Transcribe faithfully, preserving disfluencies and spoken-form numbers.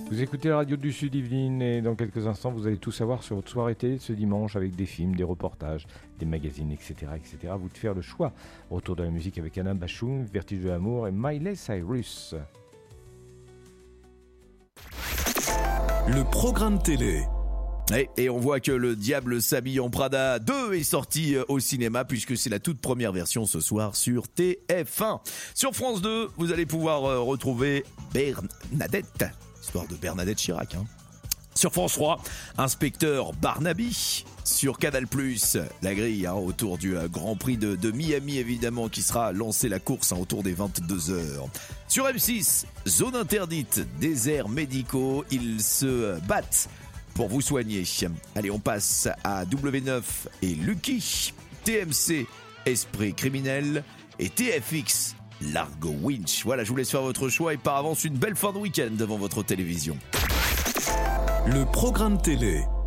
Vous écoutez la radio du Sud Yvelines et dans quelques instants, vous allez tout savoir sur votre soirée télé de ce dimanche avec des films, des reportages, des magazines, et cetera, et cetera. Vous de faire le choix. Retour de la musique avec Anna Bashung, Vertige de l'amour et Miley Cyrus. Le programme télé. Et, et on voit que Le Diable s'habille en Prada deux est sorti au cinéma puisque c'est la toute première version ce soir sur T F un. Sur France deux, vous allez pouvoir retrouver Bernadette, histoire de Bernadette Chirac. Hein. Sur France trois, Inspecteur Barnaby. Sur Canal plus, la grille hein, autour du euh, Grand Prix de, de Miami évidemment qui sera lancé la course hein, autour des vingt-deux heures. Sur M six, Zone interdite, déserts médicaux, ils se battent pour vous soigner. Allez, on passe à W neuf et Lucky, T M C, Esprit criminel et T F X, Largo Winch. Voilà, je vous laisse faire votre choix et par avance une belle fin de week-end devant votre télévision. Le programme télé.